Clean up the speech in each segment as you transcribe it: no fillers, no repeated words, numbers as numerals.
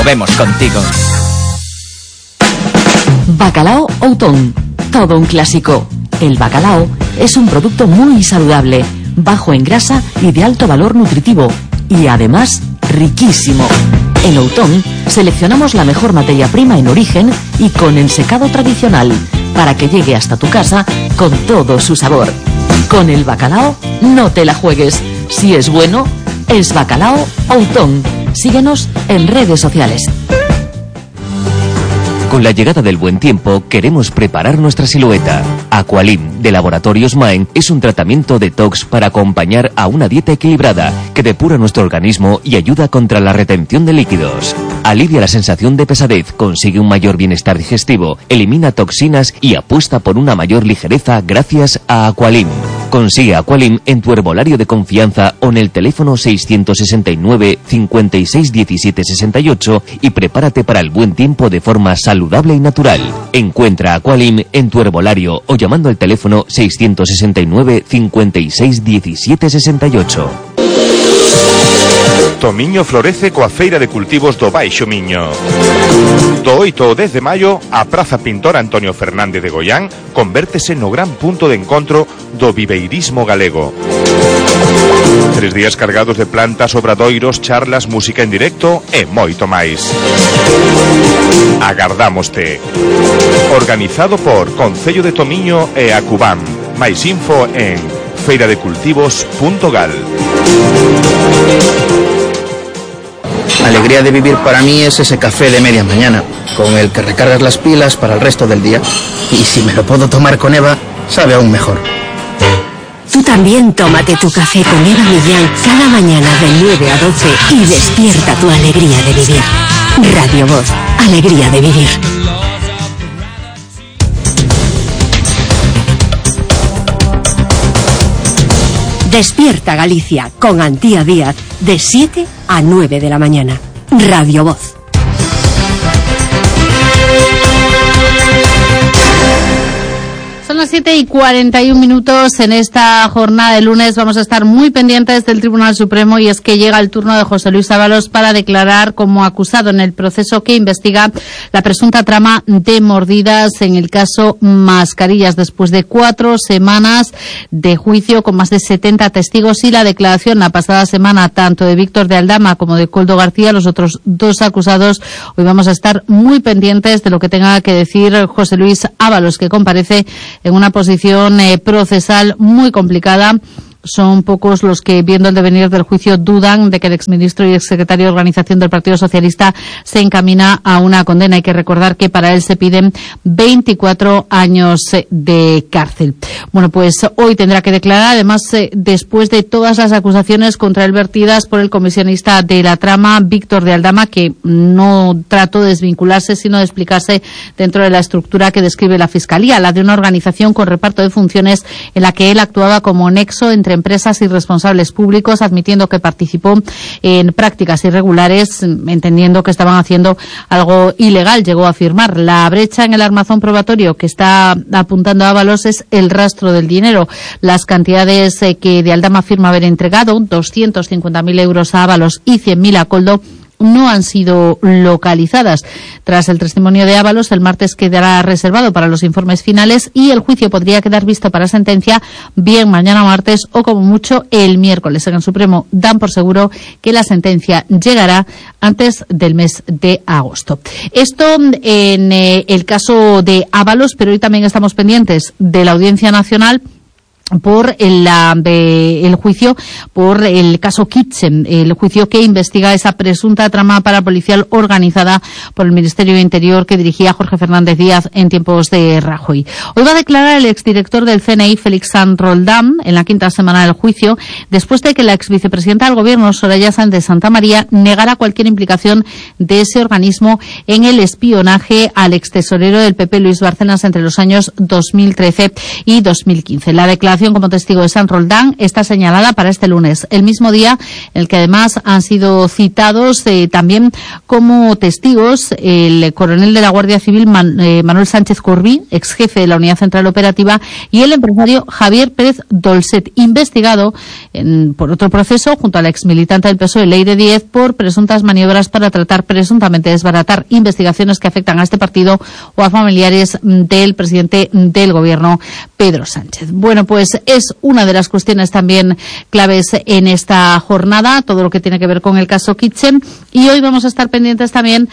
Vemos contigo. Bacalao Outón, todo un clásico. El bacalao es un producto muy saludable, bajo en grasa y de alto valor nutritivo, y además riquísimo. En Outón seleccionamos la mejor materia prima en origen y con ensecado tradicional, para que llegue hasta tu casa con todo su sabor. Con el bacalao no te la juegues. Si es bueno, es Bacalao Outón. Síguenos en redes sociales. Con la llegada del buen tiempo, queremos preparar nuestra silueta. Aqualim, de Laboratorios Maen, es un tratamiento detox para acompañar a una dieta equilibrada, que depura nuestro organismo y ayuda contra la retención de líquidos. Alivia la sensación de pesadez, consigue un mayor bienestar digestivo, elimina toxinas y apuesta por una mayor ligereza gracias a Aqualim. Consigue Aqualim en tu herbolario de confianza o en el teléfono 669 56 17 68 y prepárate para el buen tiempo de forma saludable y natural. Encuentra Aqualim en tu herbolario o llamando al teléfono 669 56 17 68. Tomiño florece coa Feira de Cultivos do Baixo Miño. Do 8 ao 10 de maio, a Praza Pintor Antonio Fernández de Goián convértese no gran punto de encontro do viveirismo galego. 3 días cargados de plantas, obradoiros, charlas, música en directo e moito máis. Agardámoste. Organizado por Concello de Tomiño e Acubam. Máis info en feiradecultivos.gal. La alegría de vivir para mí es ese café de media mañana, con el que recargas las pilas para el resto del día. Y si me lo puedo tomar con Eva, sabe aún mejor. Tú también tómate tu café con Eva Millán cada mañana de 9 a 12 y despierta tu alegría de vivir. Radio Voz, alegría de vivir. Despierta Galicia con Antía Díaz de 7 a 9 de la mañana. Radio Voz. Son las 7:41 en esta jornada de lunes. Vamos a estar muy pendientes del Tribunal Supremo y es que llega el turno de José Luis Ábalos para declarar como acusado en el proceso que investiga la presunta trama de mordidas en el caso Mascarillas, después de 4 semanas de juicio con más de 70 testigos y la declaración la pasada semana tanto de Víctor de Aldama como de Koldo García, los otros 2 acusados. Hoy vamos a estar muy pendientes de lo que tenga que decir José Luis Ábalos, que comparece en una posición procesal muy complicada. Son pocos los que, viendo el devenir del juicio, dudan de que el exministro y exsecretario de Organización del Partido Socialista se encamina a una condena. Hay que recordar que para él se piden 24 años de cárcel. Bueno, pues hoy tendrá que declarar, además, después de todas las acusaciones contra él vertidas por el comisionista de la trama, Víctor de Aldama, que no trató de desvincularse, sino de explicarse dentro de la estructura que describe la Fiscalía, la de una organización con reparto de funciones en la que él actuaba como nexo entre empresas y responsables públicos, admitiendo que participó en prácticas irregulares, entendiendo que estaban haciendo algo ilegal. Llegó a afirmar: la brecha en el armazón probatorio que está apuntando a Ábalos es el rastro del dinero. Las cantidades que de Aldama afirma haber entregado, 250.000 euros a Ábalos y 100.000 a Koldo, no han sido localizadas. Tras el testimonio de Ábalos, el martes quedará reservado para los informes finales y el juicio podría quedar visto para sentencia bien mañana martes o como mucho el miércoles. En el Supremo dan por seguro que la sentencia llegará antes del mes de agosto. Esto en el caso de Ábalos, pero hoy también estamos pendientes de la Audiencia Nacional por el juicio por el caso Kitchen, el juicio que investiga esa presunta trama parapolicial organizada por el Ministerio de Interior que dirigía Jorge Fernández Díaz en tiempos de Rajoy. Hoy va a declarar el exdirector del CNI, Félix Sanz Roldán, en la 5ª semana del juicio, después de que la exvicepresidenta del Gobierno, Soraya Sáenz de Santamaría, negara cualquier implicación de ese organismo en el espionaje al extesorero del PP, Luis Bárcenas, entre los años 2013 y 2015. La declaración citación como testigo de San Roldán está señalada para este lunes, el mismo día en el que además han sido citados también como testigos el coronel de la Guardia Civil Manuel Sánchez Corbí, ex jefe de la Unidad Central Operativa, y el empresario Javier Pérez Dolcet, investigado por otro proceso junto a la ex militante del PSOE Leire Díez por presuntas maniobras para tratar presuntamente de desbaratar investigaciones que afectan a este partido o a familiares del presidente del gobierno, Pedro Sánchez. Bueno, pues es una de las cuestiones también claves en esta jornada, todo lo que tiene que ver con el caso Kitchen, y hoy vamos a estar pendientes también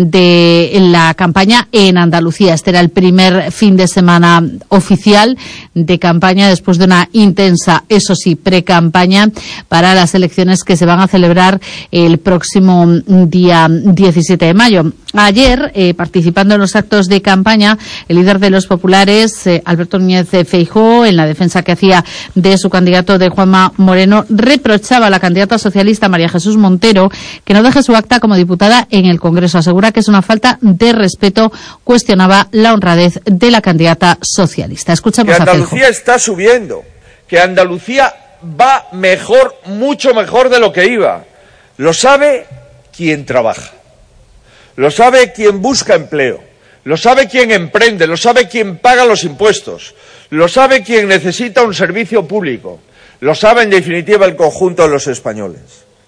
de la campaña en Andalucía. Este era el primer fin de semana oficial de campaña después de una intensa, eso sí, pre-campaña para las elecciones que se van a celebrar el próximo día 17 de mayo. Ayer, participando en los actos de campaña, el líder de los populares, Alberto Núñez Feijóo, en la defensa que hacía de su candidato de Juanma Moreno, reprochaba a la candidata socialista María Jesús Montero que no deje su acta como diputada en el Congreso. Asegura que es una falta de respeto, cuestionaba la honradez de la candidata socialista. Escuchamos a Feijóo. Que Andalucía está subiendo, que Andalucía va mejor, mucho mejor de lo que iba. Lo sabe quien trabaja, lo sabe quien busca empleo, lo sabe quien emprende, lo sabe quien paga los impuestos, lo sabe quien necesita un servicio público, lo sabe en definitiva el conjunto de los españoles.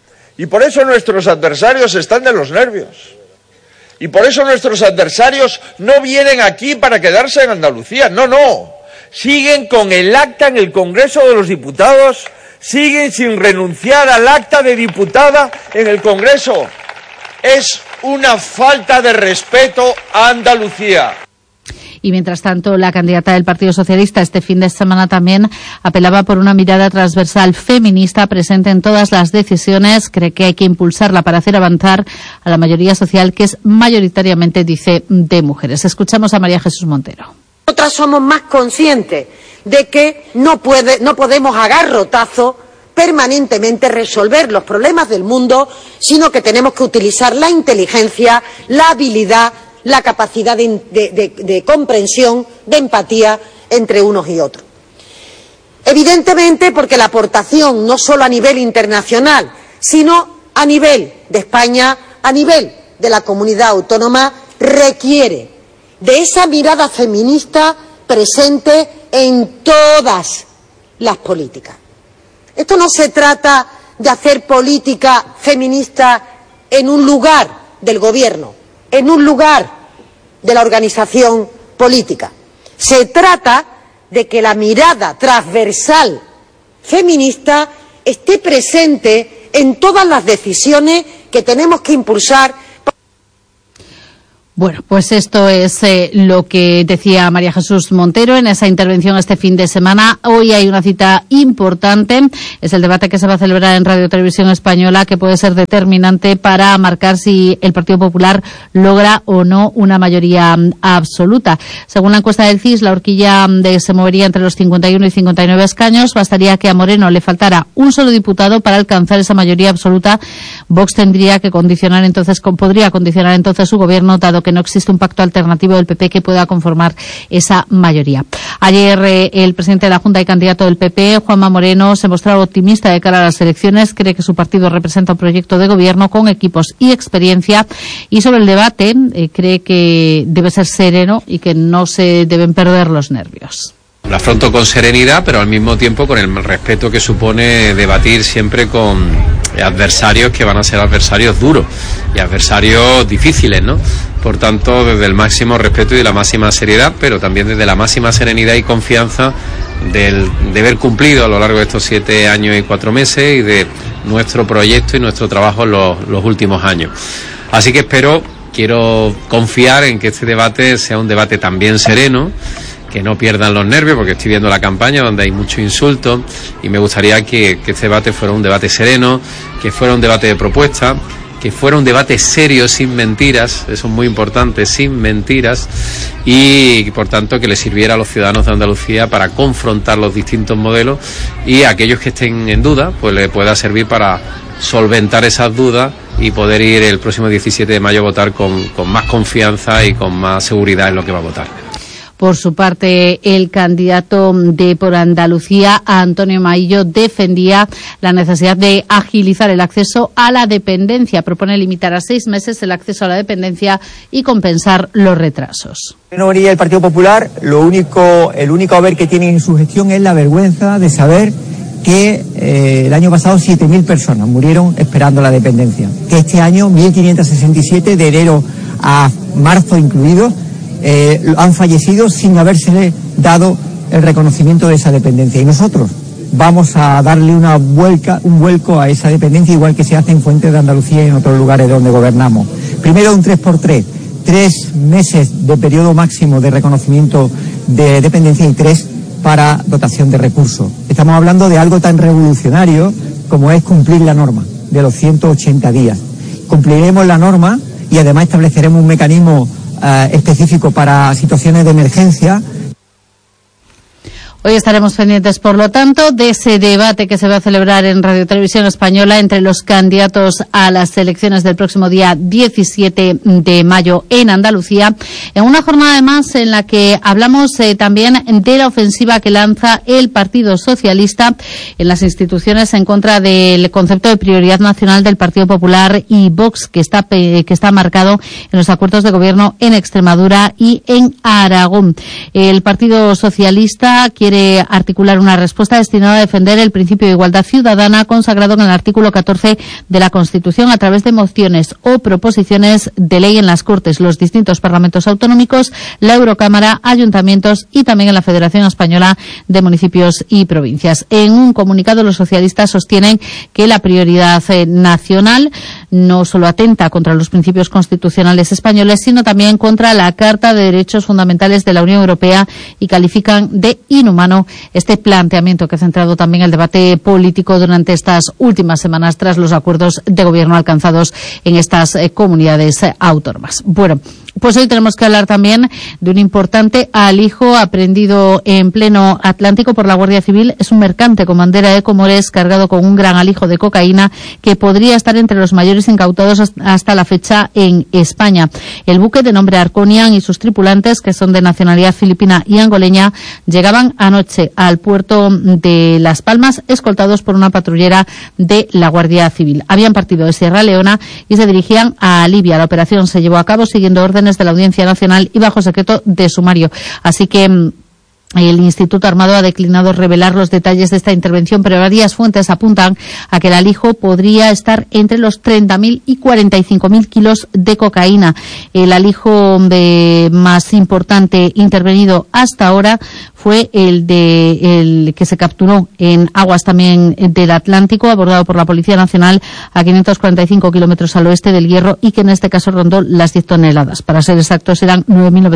Y por eso nuestros adversarios están de los nervios. Y por eso nuestros adversarios no vienen aquí para quedarse en Andalucía, no. Siguen con el acta en el Congreso de los Diputados, siguen sin renunciar al acta de diputada en el Congreso. Es una falta de respeto a Andalucía. Y mientras tanto, la candidata del Partido Socialista este fin de semana también apelaba por una mirada transversal feminista presente en todas las decisiones. Cree que hay que impulsarla para hacer avanzar a la mayoría social, que es mayoritariamente, dice, de mujeres. Escuchamos a María Jesús Montero. Nosotras somos más conscientes de que no podemos a garrotazo permanentemente resolver los problemas del mundo, sino que tenemos que utilizar la inteligencia, la habilidad, la capacidad de comprensión, de empatía entre unos y otros. Evidentemente, porque la aportación no solo a nivel internacional, sino a nivel de España, a nivel de la comunidad autónoma, requiere de esa mirada feminista presente en todas las políticas. Esto no se trata de hacer política feminista en un lugar del gobierno, en un lugar de la organización política. Se trata de que la mirada transversal feminista esté presente en todas las decisiones que tenemos que impulsar. Bueno, pues esto es lo que decía María Jesús Montero en esa intervención este fin de semana. Hoy hay una cita importante, es el debate que se va a celebrar en Radio Televisión Española, que puede ser determinante para marcar si el Partido Popular logra o no una mayoría absoluta. Según la encuesta del CIS, la horquilla se movería entre los 51 y 59 escaños. Bastaría que a Moreno le faltara un solo diputado para alcanzar esa mayoría absoluta. Vox podría condicionar entonces su gobierno, dado que no existe un pacto alternativo del PP que pueda conformar esa mayoría. Ayer el presidente de la Junta y candidato del PP, Juanma Moreno, se mostraba optimista de cara a las elecciones. Cree que su partido representa un proyecto de gobierno con equipos y experiencia, y sobre el debate cree que debe ser sereno y que no se deben perder los nervios. Lo afronto con serenidad, pero al mismo tiempo con el respeto que supone debatir siempre con adversarios que van a ser adversarios duros y adversarios difíciles, ¿no? Por tanto, desde el máximo respeto y de la máxima seriedad, pero también desde la máxima serenidad y confianza del deber cumplido a lo largo de estos 7 años y 4 meses y de nuestro proyecto y nuestro trabajo en los últimos años. Así que quiero confiar en que este debate sea un debate también sereno, que no pierdan los nervios, porque estoy viendo la campaña donde hay mucho insulto, y me gustaría que este debate fuera un debate sereno, que fuera un debate de propuesta, que fuera un debate serio, sin mentiras, eso es muy importante, sin mentiras, y por tanto que le sirviera a los ciudadanos de Andalucía para confrontar los distintos modelos, y a aquellos que estén en duda, pues le pueda servir para solventar esas dudas y poder ir el próximo 17 de mayo a votar con más confianza y con más seguridad en lo que va a votar. Por su parte, el candidato de Por Andalucía, Antonio Maillo, defendía la necesidad de agilizar el acceso a la dependencia. Propone limitar a 6 meses el acceso a la dependencia y compensar los retrasos. El Partido Popular, el único haber que tiene en su gestión es la vergüenza de saber que el año pasado 7.000 personas murieron esperando la dependencia. Que este año 1.567, de enero a marzo incluido, han fallecido sin habérsele dado el reconocimiento de esa dependencia. Y nosotros vamos a darle un vuelco a esa dependencia, igual que se hace en Fuentes de Andalucía y en otros lugares donde gobernamos. Primero un 3x3. 3 meses de periodo máximo de reconocimiento de dependencia y 3 para dotación de recursos. Estamos hablando de algo tan revolucionario como es cumplir la norma de los 180 días. Cumpliremos la norma y además estableceremos un mecanismo específico para situaciones de emergencia. Hoy estaremos pendientes, por lo tanto, de ese debate que se va a celebrar en Radio Televisión Española entre los candidatos a las elecciones del próximo día 17 de mayo en Andalucía, en una jornada además en la que hablamos también de la ofensiva que lanza el Partido Socialista en las instituciones en contra del concepto de prioridad nacional del Partido Popular y Vox, que está marcado en los acuerdos de gobierno en Extremadura y en Aragón. El Partido Socialista quiere articular una respuesta destinada a defender el principio de igualdad ciudadana consagrado en el artículo 14 de la Constitución a través de mociones o proposiciones de ley en las Cortes, los distintos parlamentos autonómicos, la Eurocámara, ayuntamientos y también en la Federación Española de Municipios y Provincias. En un comunicado, los socialistas sostienen que la prioridad nacional no solo atenta contra los principios constitucionales españoles, sino también contra la Carta de Derechos Fundamentales de la Unión Europea y califican de inhumano este planteamiento que ha centrado también el debate político durante estas últimas semanas tras los acuerdos de gobierno alcanzados en estas comunidades autónomas. Bueno, pues hoy tenemos que hablar también de un importante alijo aprendido en pleno Atlántico por la Guardia Civil. Es un mercante con bandera de Comores cargado con un gran alijo de cocaína que podría estar entre los mayores incautados hasta la fecha en España. El buque, de nombre Arconian, y sus tripulantes, que son de nacionalidad filipina y angoleña, llegaban anoche al puerto de Las Palmas escoltados por una patrullera de la Guardia Civil. Habían partido de Sierra Leona y se dirigían a Libia. La operación se llevó a cabo siguiendo órdenes de la Audiencia Nacional y bajo secreto de sumario. Así que el Instituto Armado ha declinado revelar los detalles de esta intervención, pero varias fuentes apuntan a que el alijo podría estar entre los 30.000 y 45.000 kilos de cocaína. El alijo más importante intervenido hasta ahora fue el que se capturó en aguas también del Atlántico, abordado por la Policía Nacional a 545 kilómetros al oeste del Hierro, y que en este caso rondó las 10 toneladas. Para ser exactos, eran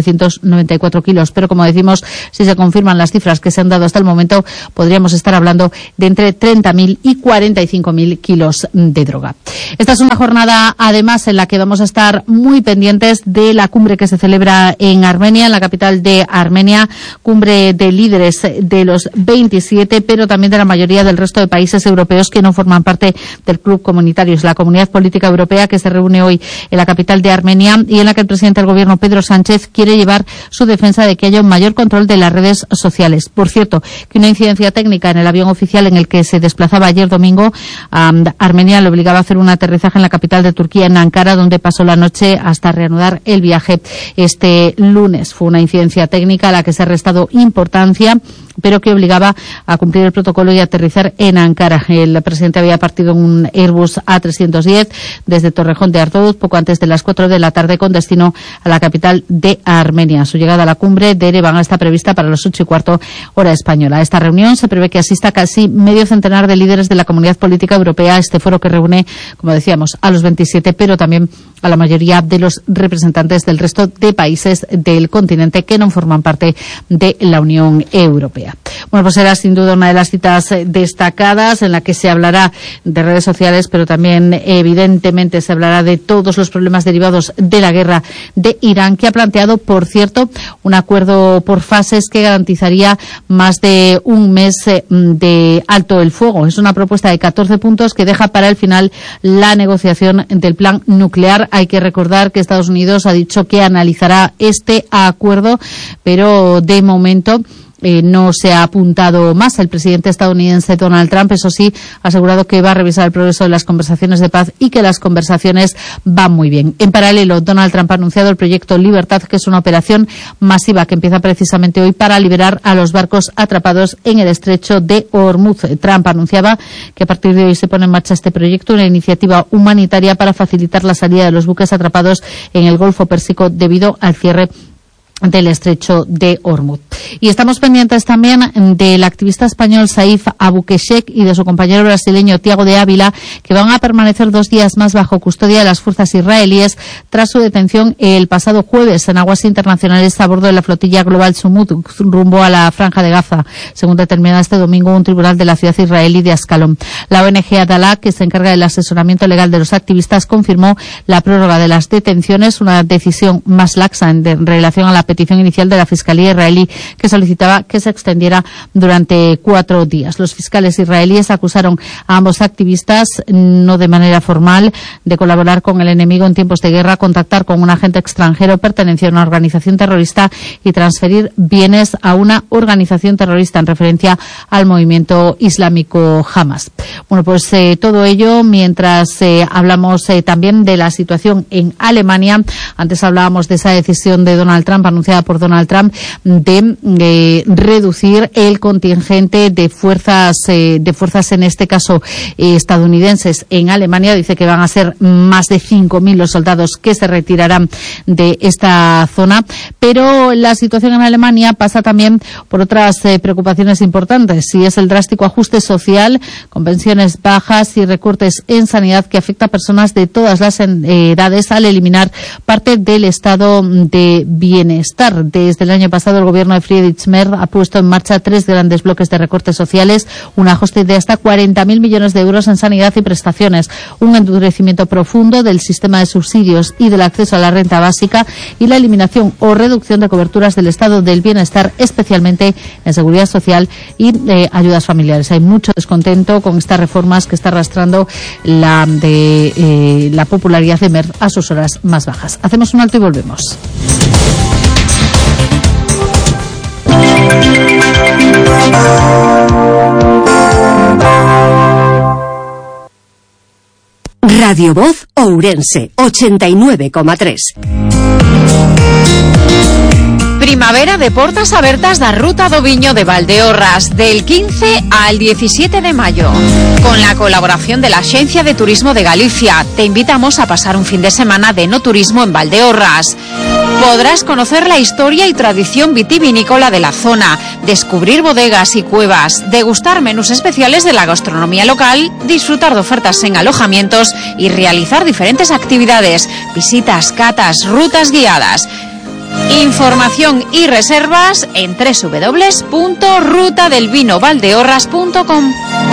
9.994 kilos. Pero como decimos, si se confirman las cifras que se han dado hasta el momento, podríamos estar hablando de entre 30.000 y 45.000 kilos de droga. Esta es una jornada, además, en la que vamos a estar muy pendientes de la cumbre que se celebra en Armenia, en la capital de Armenia, cumbre de líderes de los 27, pero también de la mayoría del resto de países europeos que no forman parte del club comunitario. Es la Comunidad Política Europea que se reúne hoy en la capital de Armenia y en la que el presidente del gobierno, Pedro Sánchez, quiere llevar su defensa de que haya un mayor control de las redes sociales. Por cierto, que una incidencia técnica en el avión oficial en el que se desplazaba ayer domingo a Armenia le obligaba a hacer un aterrizaje en la capital de Turquía, en Ankara, donde pasó la noche hasta reanudar el viaje este lunes. Fue una incidencia técnica a la que se ha restado importancia, pero que obligaba a cumplir el protocolo y aterrizar en Ankara. El presidente había partido en un Airbus A310 desde Torrejón de Ardoz poco antes de las 4 de la tarde con destino a la capital de Armenia. Su llegada a la cumbre de Ereván está prevista para las 8:15 hora española. A esta reunión se prevé que asista casi medio centenar de líderes de la Comunidad Política Europea, este foro que reúne, como decíamos, a los 27, pero también a la mayoría de los representantes del resto de países del continente que no forman parte de la Unión Europea. día. Bueno, pues será sin duda una de las citas destacadas en la que se hablará de redes sociales, pero también evidentemente se hablará de todos los problemas derivados de la guerra de Irán, que ha planteado, por cierto, un acuerdo por fases que garantizaría más de un mes de alto el fuego. Es una propuesta de 14 puntos que deja para el final la negociación del plan nuclear. Hay que recordar que Estados Unidos ha dicho que analizará este acuerdo, pero de momento no se ha apuntado más. El presidente estadounidense Donald Trump, eso sí, ha asegurado que va a revisar el progreso de las conversaciones de paz y que las conversaciones van muy bien. En paralelo, Donald Trump ha anunciado el proyecto Libertad, que es una operación masiva que empieza precisamente hoy para liberar a los barcos atrapados en el estrecho de Hormuz. Trump anunciaba que a partir de hoy se pone en marcha este proyecto, una iniciativa humanitaria para facilitar la salida de los buques atrapados en el Golfo Pérsico debido al cierre del estrecho de Hormuz. Y estamos pendientes también del activista español Saif Abukeshek y de su compañero brasileño Tiago de Ávila, que van a permanecer 2 días más bajo custodia de las fuerzas israelíes tras su detención el pasado jueves en aguas internacionales a bordo de la flotilla Global Sumud rumbo a la Franja de Gaza, según determina este domingo un tribunal de la ciudad israelí de Ascalón. La ONG Adalá, que se encarga del asesoramiento legal de los activistas, confirmó la prórroga de las detenciones, una decisión más laxa en relación a la petición inicial de la Fiscalía israelí, que solicitaba que se extendiera durante 4 días. Los fiscales israelíes acusaron a ambos activistas, no de manera formal, de colaborar con el enemigo en tiempos de guerra, contactar con un agente extranjero, pertenecer a una organización terrorista y transferir bienes a una organización terrorista, en referencia al movimiento islámico Hamas. Bueno, pues todo ello mientras hablamos también de la situación en Alemania. Antes hablábamos de esa decisión de Donald Trump, anunciada por Donald Trump, de reducir el contingente de fuerzas en este caso estadounidenses en Alemania. Dice que van a ser más de 5.000 los soldados que se retirarán de esta zona, pero la situación en Alemania pasa también por otras preocupaciones importantes, y es el drástico ajuste social con pensiones bajas y recortes en sanidad que afecta a personas de todas las edades al eliminar parte del estado de bienestar. Desde el año pasado, el gobierno de Friedrich Merz ha puesto en marcha 3 grandes bloques de recortes sociales, un ajuste de hasta 40.000 millones de euros en sanidad y prestaciones, un endurecimiento profundo del sistema de subsidios y del acceso a la renta básica, y la eliminación o reducción de coberturas del estado del bienestar, especialmente en seguridad social y ayudas familiares. Hay mucho descontento con estas reformas que está arrastrando la popularidad de Merz a sus horas más bajas. Hacemos un alto y volvemos. Radio Voz Ourense 89,3. Primavera de portas abertas da Ruta do Viño de Valdeorras del 15 al 17 de mayo. Con la colaboración de la Axencia de Turismo de Galicia, te invitamos a pasar un fin de semana de enoturismo en Valdeorras. Podrás conocer la historia y tradición vitivinícola de la zona, descubrir bodegas y cuevas, degustar menús especiales de la gastronomía local, disfrutar de ofertas en alojamientos y realizar diferentes actividades, visitas, catas, rutas guiadas. Información y reservas en www.rutadelvinovaldeorras.com.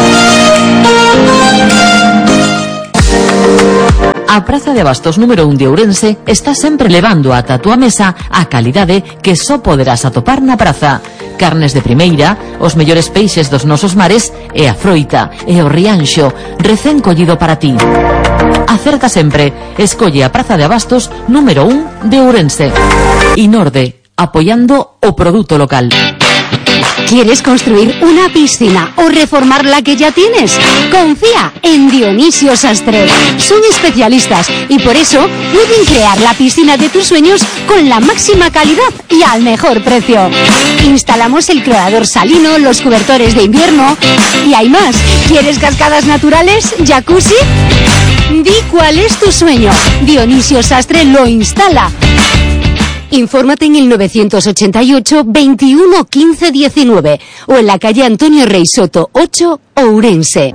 A Praza de Abastos número 1 de Ourense está sempre levando ata a túa mesa a calidade que só poderás atopar na praza. Carnes de primeira, os mellores peixes dos nosos mares e a froita e o rianxo recén collido para ti. Acerta sempre, escolle a Praza de Abastos número 1 de Ourense. Inorde, apoyando o produto local. ¿Quieres construir una piscina o reformar la que ya tienes? Confía en Dionisio Sastre. Son especialistas y por eso pueden crear la piscina de tus sueños con la máxima calidad y al mejor precio. Instalamos el clorador salino, los cobertores de invierno y hay más. ¿Quieres cascadas naturales? ¿Jacuzzi? Di cuál es tu sueño. Dionisio Sastre lo instala. Infórmate en el 988 21 15 19 o en la calle Antonio Rey Soto 8, Ourense.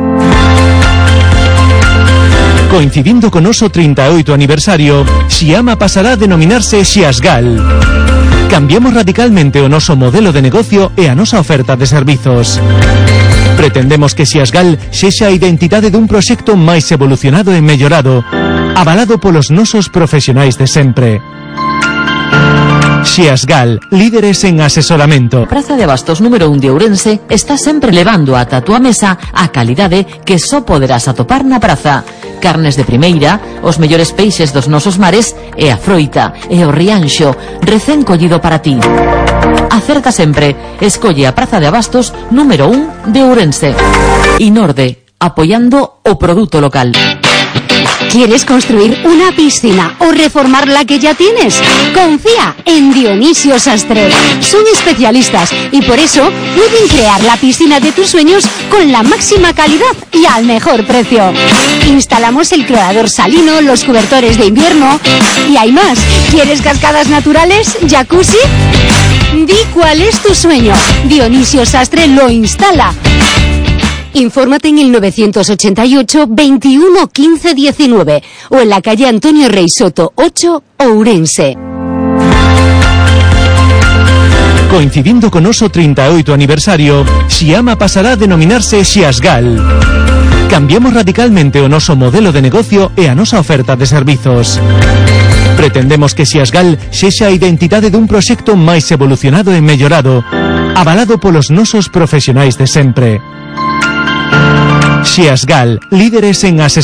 Coincidindo con oso 38 aniversario, Xiama pasará a denominarse Xiasgal. Cambiamos radicalmente o noso modelo de negocio e a nosa oferta de servizos. Pretendemos que Xiasgal sexa a identidade dun proxecto máis evolucionado e mellorado, avalado polos nosos profesionais de sempre. Xiasgal, líderes en asesoramento. Praza de Abastos número 1 de Ourense está sempre levando ata a túa mesa a calidade que só poderás atopar na praza. Carnes de primeira, os mellores peixes dos nosos mares e a froita e o rianxo recén collido para ti. Acerta sempre, escolle a Praza de Abastos número 1 de Ourense. Inorde, apoyando o produto local. ¿Quieres construir una piscina o reformar la que ya tienes? Confía en Dionisio Sastre. Son especialistas y por eso pueden crear la piscina de tus sueños con la máxima calidad y al mejor precio. Instalamos el clorador salino, los cobertores de invierno y hay más. ¿Quieres cascadas naturales? ¿Jacuzzi? Di cuál es tu sueño. Dionisio Sastre lo instala. Infórmate en el 988 21 15 19 o en la calle Antonio Rey Soto 8, Ourense. Coincidindo con noso 38 aniversario, Xiama pasará a denominarse Xiasgal. Cambiamos radicalmente o noso modelo de negocio e a nosa oferta de servizos. Pretendemos que Xiasgal sexa a identidade dun proxecto máis evolucionado e mellorado, avalado polos nosos profesionais de sempre. Xiasgal, líderes en asesoramento.